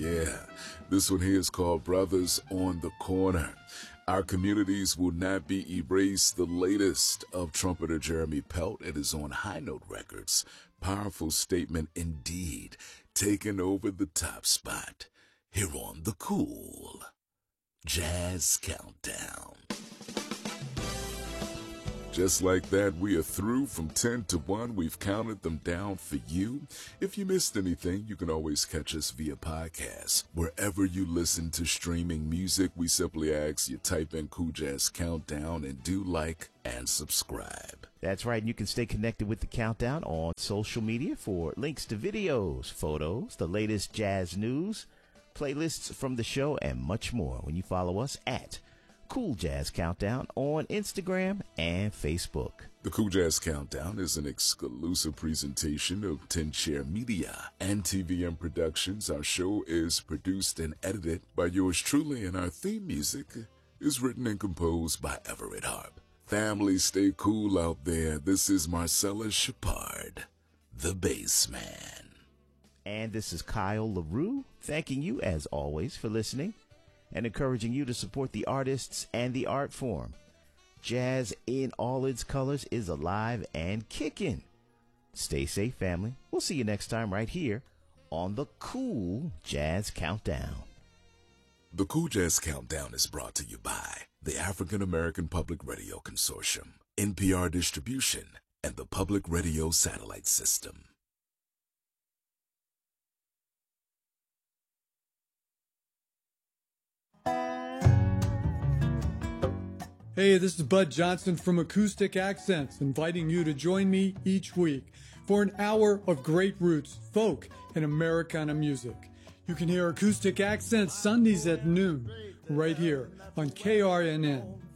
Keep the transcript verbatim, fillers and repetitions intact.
yeah. This one here is called Brothers on the Corner. Our communities will not be erased. The latest of trumpeter Jeremy Pelt. It is on High Note Records. Powerful statement indeed. Taking over the top spot here on the Cool Jazz Countdown. Just like that, we are through from ten to one. We've counted them down for you. If you missed anything, you can always catch us via podcast. Wherever you listen to streaming music, we simply ask you type in Cool Jazz Countdown and do like and subscribe. That's right. And you can stay connected with the Countdown on social media for links to videos, photos, the latest jazz news, playlists from the show, and much more when you follow us at Cool Jazz Countdown on Instagram and Facebook. The Cool Jazz Countdown is an exclusive presentation of ten Chair Media and T V M Productions. Our show is produced and edited by yours truly, and our theme music is written and composed by Everett Harp. Family, stay cool out there. This is Marcellus Shepard, the bass man. And this is Kyle LaRue, thanking you as always for listening and encouraging you to support the artists and the art form. Jazz in all its colors is alive and kicking. Stay safe, family. We'll see you next time right here on the Cool Jazz Countdown. The Cool Jazz Countdown is brought to you by the African American Public Radio Consortium, N P R Distribution, and the Public Radio Satellite System. Hey, this is Bud Johnson from Acoustic Accents, inviting you to join me each week for an hour of great roots, folk, and Americana music. You can hear Acoustic Accents Sundays at noon, right here on K R N N.